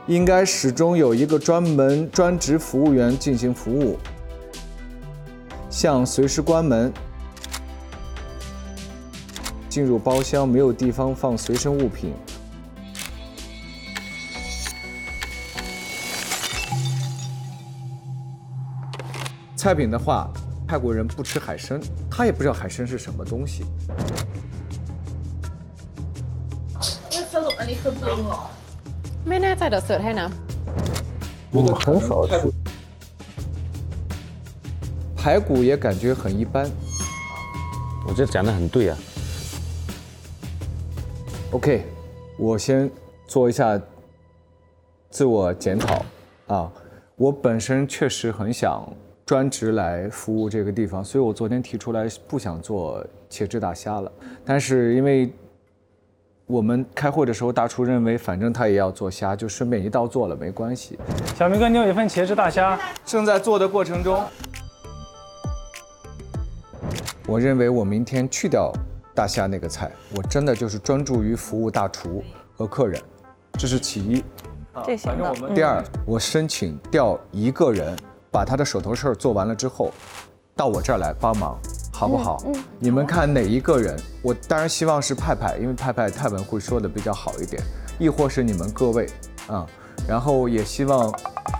应该始终有一个专职服务员进行服务，像随时关门。进入包厢没有地方放随身物品。菜品的话，泰国人不吃海参，他也不知道海参是什么东西。 ไม่แน่ใจเดี๋ยวเสิร์ชให้นะ我很少吃。 排骨也感觉很一般。 我觉得讲得很对啊。 OK， 我先做一下自我检讨啊，我本身确实很想专职来服务这个地方，所以我昨天提出来不想做茄汁大虾了。但是因为我们开会的时候，大厨认为反正他也要做虾，就顺便一道做了，没关系。 小明哥，你有一份茄汁大虾， 正在做的过程中，我认为我明天去掉大虾那个菜，我真的就是专注于服务大厨和客人，这是其一。 这行的。 第二，我申请调一个人，把他的手头事儿做完了之后，到我这儿来帮忙，好不好？你们看哪一个人？我当然希望是派派，因为派派泰文会说的比较好一点，亦或是你们各位啊、然后也希望，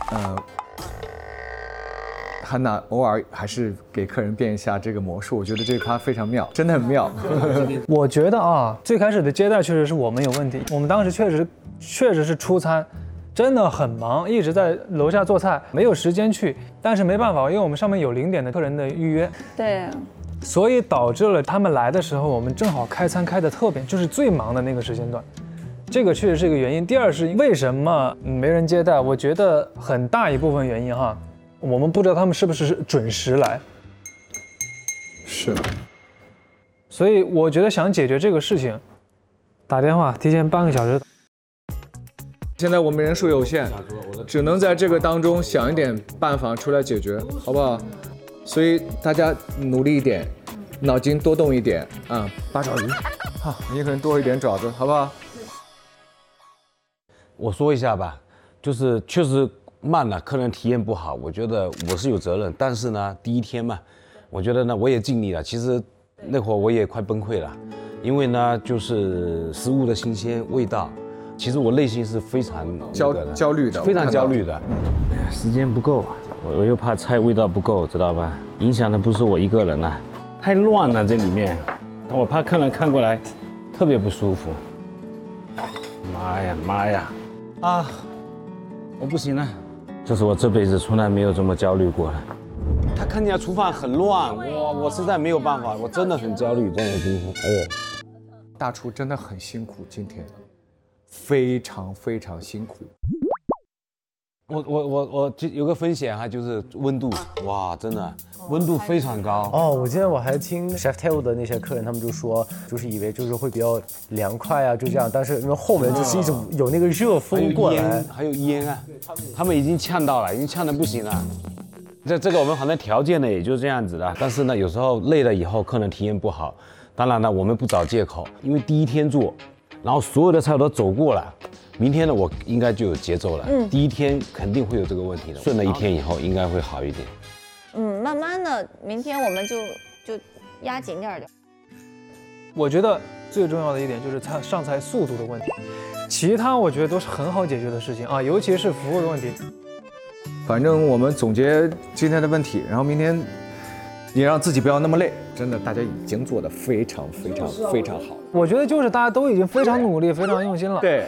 汉娜偶尔还是给客人变一下这个魔术，我觉得这趴非常妙，真的很妙。 我觉得啊，最开始的接待确实是我们有问题，我们当时确实是出餐，真的很忙，一直在楼下做菜，没有时间去。但是没办法，因为我们上面有0点的客人的预约， 对， 所以导致了他们来的时候，我们正好开餐开的特别，就是最忙的那个时间段。这个确实是一个原因。第二是为什么没人接待？我觉得很大一部分原因哈，我们不知道他们是不是准时来。 是。 所以我觉得想解决这个事情，打电话提前半个小时。 现在我们人数有限，只能在这个当中想一点办法出来解决，好不好？所以大家努力一点，脑筋多动一点啊！八爪鱼，好，一个人多一点爪子，好不好？ 我说一下吧，就是确实慢了，客人体验不好，我觉得我是有责任。但是呢，第一天嘛，我觉得呢我也尽力了。其实那会儿我也快崩溃了，因为呢就是食物的新鲜味道，其实我内心是非常焦虑的， 非常焦虑的。时间不够，我又怕菜味道不够，知道吧？影响的不是我一个人啊，太乱了这里面，我怕客人看过来特别不舒服。妈呀！啊，我不行了，这是我这辈子从来没有这么焦虑过了。他看起来厨房很乱，我实在没有办法，我真的很焦虑，真的今天。 大厨真的很辛苦，今天非常非常辛苦。 我就有个风险哈，就是温度，哇，真的温度非常高。 哦，我今天我还听 Chef Table 的那些客人，他们就说，就是以为就是会比较凉快啊，就这样，但是因为后面就是一种有那个热风过来， 还有烟啊，他们已经呛到了，已经呛得不行了。这个我们反正条件呢也就是这样子的，但是呢有时候累了以后客人体验不好，当然呢我们不找借口，因为第一天做，然后所有的菜我都走过了。明天呢，我应该就有节奏了。第一天肯定会有这个问题的，顺了一天以后应该会好一点。 慢慢的，明天我们就压紧点。 我觉得最重要的一点就是上菜速度的问题，其他我觉得都是很好解决的事情啊，尤其是服务的问题。 反正我们总结今天的问题，然后明天也让自己不要那么累。真的，大家已经做得非常非常非常好。 我觉得就是大家都已经非常努力、非常用心了。 对，